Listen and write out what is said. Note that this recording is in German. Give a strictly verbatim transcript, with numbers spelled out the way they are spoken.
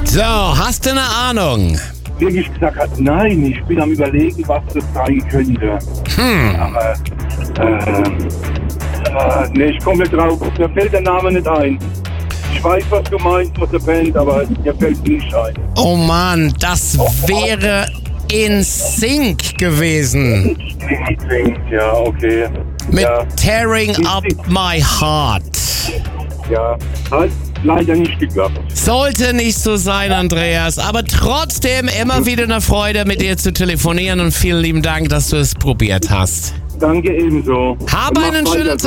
So, hast du eine Ahnung? Wirklich gesagt, nein, ich bin am Überlegen, was das sein könnte. Hm. Aber, äh, äh, nee, ich komme nicht drauf. Mir fällt der Name nicht ein. Ich weiß, was du meinst mit der Band, aber mir fällt nicht ein. Oh Mann, das wäre In Sync gewesen. In Sync, ja, okay. Mit ja. Tearing Up My Heart. Ja, hat leider nicht geklappt. Sollte nicht so sein, Andreas, aber trotzdem immer wieder eine Freude, mit dir zu telefonieren und vielen lieben Dank, dass du es probiert hast. Danke ebenso. Habe einen schönen Tag.